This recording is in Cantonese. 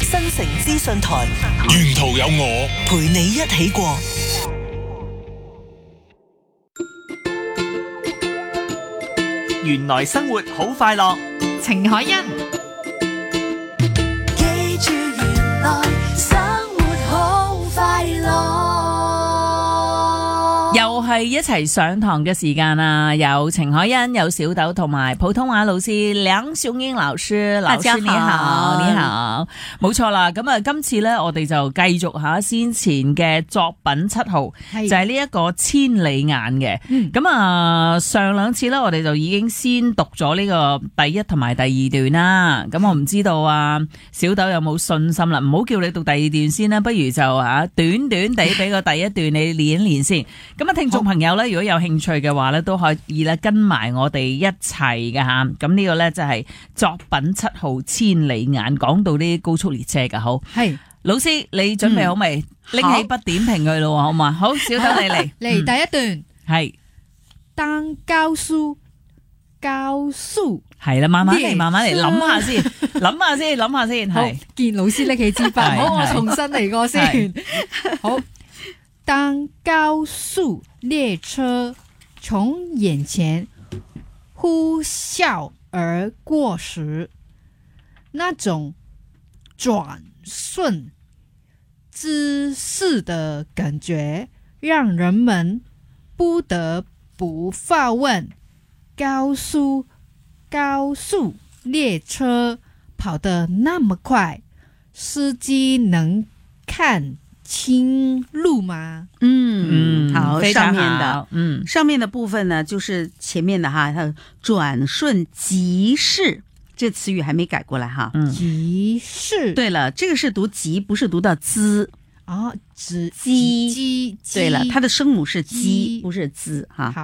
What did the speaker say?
新城資訊台， 沿途有我陪你一起過。 原來生活好快樂， 程海欣。 記住原來生活好快樂。 又係一齊上堂嘅時間啊！有程海欣，有小豆同埋普通話老師梁秀英老師，老師你好，你好，冇錯啦。咁啊，今次咧我哋就繼續下先前嘅作品7號，就係呢一個千里眼嘅。咁啊，上兩次咧我哋就已經先讀咗呢個第一同埋第二段啦。咁我唔知道啊，小豆有冇信心啦？唔好叫你讀第二段先啦，不如就短短地俾個第一段你練一練先。咁啊，聽眾朋友咧，如果有興趣嘅話咧，都可以咧跟埋我哋一齊嘅吓。咁呢個咧就係作品7號千里眼，講到啲高速列車嘅。好，係老師，你準備好未？拎起筆點評佢咯，好嘛？好，小豆你嚟嚟第一段係當高速係啦，慢慢嚟，慢慢嚟，諗下先，諗下先。 好，見老師拎起支筆，好，我重新嚟過先。好，當高速列車從眼前呼嘯而過時，那種轉瞬即逝的感覺，讓人們不得不發問：高速列車跑得那麼快，司機能看清路嗎？ 好， 非常好上面的部分呢，就是前面的哈，它轉瞬即逝，這個詞語還沒改過來哈。 即逝。 對了，這個是讀即，不是讀到茲。 哦， 對了，它的聲母是基，不是茲哈。